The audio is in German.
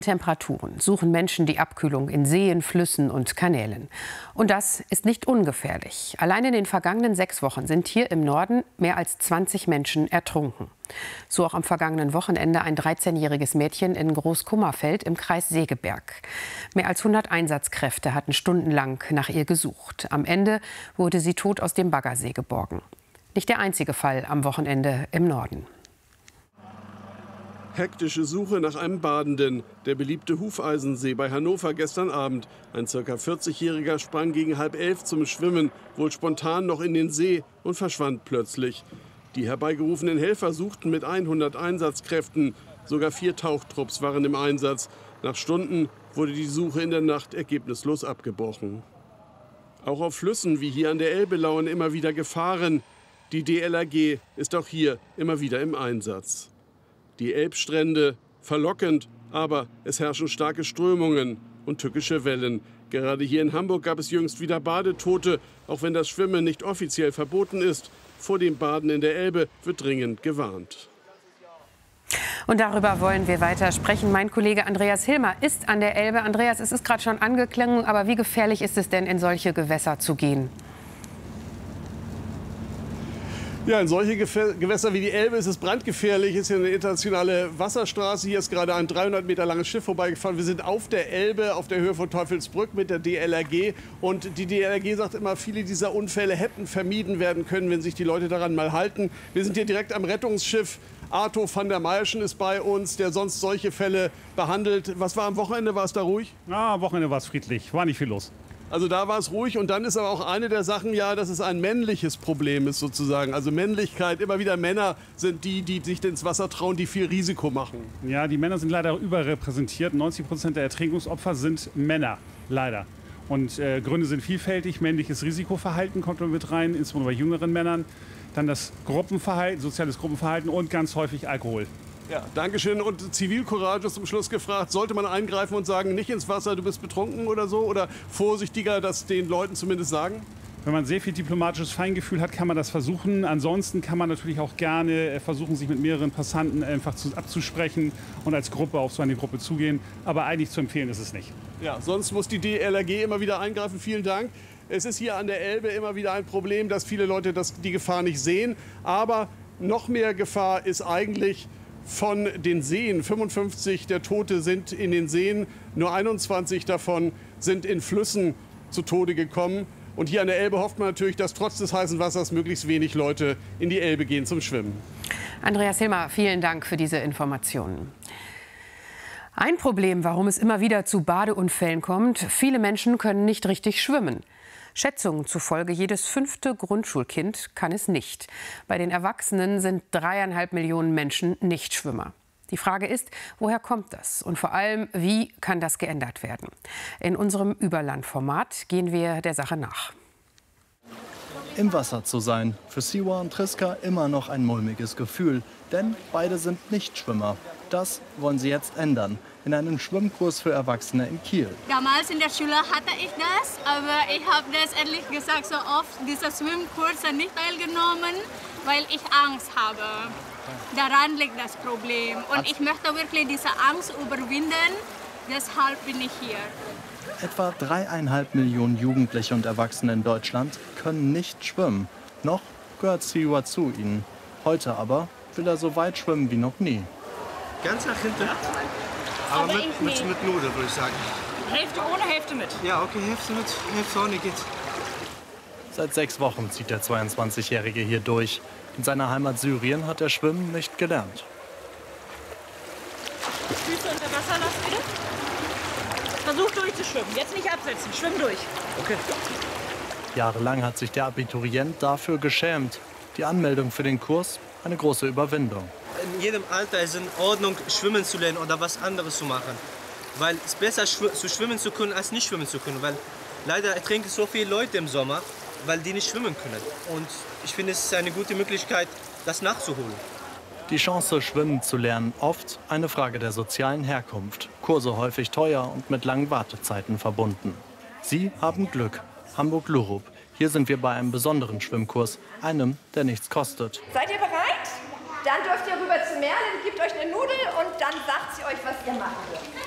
Temperaturen suchen Menschen die Abkühlung in Seen, Flüssen und Kanälen. Und das ist nicht ungefährlich. Allein in den vergangenen 6 Wochen sind hier im Norden mehr als 20 Menschen ertrunken. So auch am vergangenen Wochenende ein 13-jähriges Mädchen in Großkummerfeld im Kreis Segeberg. Mehr als 100 Einsatzkräfte hatten stundenlang nach ihr gesucht. Am Ende wurde sie tot aus dem Baggersee geborgen. Nicht der einzige Fall am Wochenende im Norden. Hektische Suche nach einem Badenden. Der beliebte Hufeisensee bei Hannover gestern Abend. Ein ca. 40-Jähriger sprang gegen 10:30 zum Schwimmen, wohl spontan noch in den See und verschwand plötzlich. Die herbeigerufenen Helfer suchten mit 100 Einsatzkräften. Sogar 4 Tauchtrupps waren im Einsatz. Nach Stunden wurde die Suche in der Nacht ergebnislos abgebrochen. Auch auf Flüssen wie hier an der Elbe lauern immer wieder Gefahren. Die DLRG ist auch hier immer wieder im Einsatz. Die Elbstrände verlockend, aber es herrschen starke Strömungen und tückische Wellen. Gerade hier in Hamburg gab es jüngst wieder Badetote, auch wenn das Schwimmen nicht offiziell verboten ist. Vor dem Baden in der Elbe wird dringend gewarnt. Und darüber wollen wir weiter sprechen. Mein Kollege Andreas Hilmer ist an der Elbe. Andreas, es ist gerade schon angeklungen, aber wie gefährlich ist es denn, in solche Gewässer zu gehen? Ja, in solche Gewässer wie die Elbe ist es brandgefährlich. Ist hier eine internationale Wasserstraße. Hier ist gerade ein 300 Meter langes Schiff vorbeigefahren. Wir sind auf der Elbe, auf der Höhe von Teufelsbrück mit der DLRG. Und die DLRG sagt immer, viele dieser Unfälle hätten vermieden werden können, wenn sich die Leute daran mal halten. Wir sind hier direkt am Rettungsschiff. Arto van der Meierschen ist bei uns, der sonst solche Fälle behandelt. Was war am Wochenende? War es da ruhig? Ja, am Wochenende war es friedlich. War nicht viel los. Also da war es ruhig und dann ist aber auch eine der Sachen ja, dass es ein männliches Problem ist sozusagen. Also Männlichkeit, immer wieder Männer sind die, die sich ins Wasser trauen, die viel Risiko machen. Ja, die Männer sind leider überrepräsentiert. 90% der Ertrinkungsopfer sind Männer, leider. Und Gründe sind vielfältig. Männliches Risikoverhalten kommt mit rein, insbesondere bei jüngeren Männern. Dann das Gruppenverhalten, soziales Gruppenverhalten und ganz häufig Alkohol. Ja, Dankeschön. Und Zivilcourage ist zum Schluss gefragt. Sollte man eingreifen und sagen, nicht ins Wasser, du bist betrunken oder so? Oder vorsichtiger, das den Leuten zumindest sagen? Wenn man sehr viel diplomatisches Feingefühl hat, kann man das versuchen. Ansonsten kann man natürlich auch gerne versuchen, sich mit mehreren Passanten einfach abzusprechen und als Gruppe auf so eine Gruppe zugehen. Aber eigentlich zu empfehlen ist es nicht. Ja, sonst muss die DLRG immer wieder eingreifen. Vielen Dank. Es ist hier an der Elbe immer wieder ein Problem, dass viele Leute die Gefahr nicht sehen. Aber noch mehr Gefahr ist eigentlich von den Seen. 55 der Tote sind in den Seen, nur 21 davon sind in Flüssen zu Tode gekommen. Und hier an der Elbe hofft man natürlich, dass trotz des heißen Wassers möglichst wenig Leute in die Elbe gehen zum Schwimmen. Andreas Hilmer, vielen Dank für diese Informationen. Ein Problem, warum es immer wieder zu Badeunfällen kommt: viele Menschen können nicht richtig schwimmen. Schätzungen zufolge jedes 5. Grundschulkind kann es nicht. Bei den Erwachsenen sind 3,5 Millionen Menschen Nichtschwimmer. Die Frage ist, woher kommt das? Und vor allem, wie kann das geändert werden? In unserem Überlandformat gehen wir der Sache nach. Im Wasser zu sein, für Siwa und Triska immer noch ein mulmiges Gefühl. Denn beide sind Nichtschwimmer. Das wollen sie jetzt ändern. In einem Schwimmkurs für Erwachsene in Kiel. Damals in der Schule hatte ich das, aber ich habe das ehrlich gesagt so oft dieser Schwimmkurse nicht teilgenommen, weil ich Angst habe. Daran liegt das Problem. Und ich möchte wirklich diese Angst überwinden, deshalb bin ich hier. Etwa 3,5 Millionen Jugendliche und Erwachsene in Deutschland können nicht schwimmen. Noch gehört Siwa zu ihnen. Heute aber will er so weit schwimmen wie noch nie. Ganz nach hinten? Aber mit Nudeln, würde ich sagen. Hälfte ohne, Hälfte mit? Ja, okay, Hälfte mit, Hälfte ohne geht. Seit 6 Wochen zieht der 22-Jährige hier durch. In seiner Heimat Syrien hat er Schwimmen nicht gelernt. Füße unter Wasser lassen, bitte. Versuch durchzuschwimmen. Jetzt nicht absetzen, schwimm durch. Okay. Jahrelang hat sich der Abiturient dafür geschämt. Die Anmeldung für den Kurs eine große Überwindung. In jedem Alter ist es in Ordnung, schwimmen zu lernen oder was anderes zu machen. Weil es besser zu schwimmen zu können, als nicht schwimmen zu können. Weil leider ertrinken so viele Leute im Sommer, weil die nicht schwimmen können. Und ich finde, es ist eine gute Möglichkeit, das nachzuholen. Die Chance, schwimmen zu lernen, oft eine Frage der sozialen Herkunft. Kurse häufig teuer und mit langen Wartezeiten verbunden. Sie haben Glück. Hamburg-Lurup. Hier sind wir bei einem besonderen Schwimmkurs, einem, der nichts kostet. Seid ihr bereit? Dann dürft ihr rüber zum Meer, dann gebt euch eine Nudel und dann sagt sie euch, was ihr machen dürft.